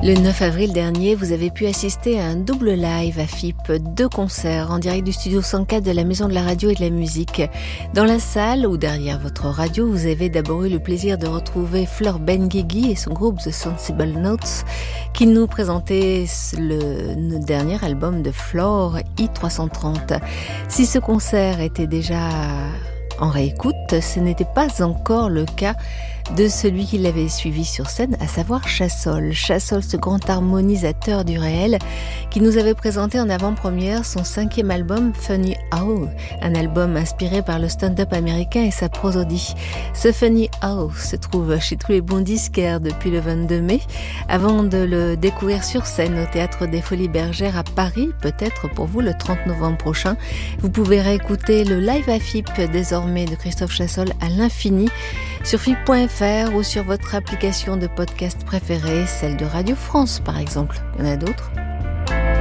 Le 9 avril dernier, vous avez pu assister à un double live à FIP, 2 concerts en direct du studio 104 de la Maison de la Radio et de la Musique. Dans la salle ou derrière votre radio, vous avez d'abord eu le plaisir de retrouver Fleur Benguigui et son groupe The Sensible Notes qui nous présentait le dernier album de Flore, I330. Si ce concert était déjà en réécoute, ce n'était pas encore le cas de celui qui l'avait suivi sur scène, à savoir Chassol. Chassol, ce grand harmonisateur du réel, qui nous avait présenté en avant-première son 5e album Funny How, un album inspiré par le stand-up américain et sa prosodie. Ce Funny How se trouve chez tous les bons disquaires depuis le 22 mai, avant de le découvrir sur scène au Théâtre des Folies Bergères à Paris, peut-être pour vous le 30 novembre prochain. Vous pouvez réécouter le live à FIP désormais de Christophe Chassol à l'infini sur FIP.fr ou sur votre application de podcast préférée, celle de Radio France par exemple. Il y en a d'autres.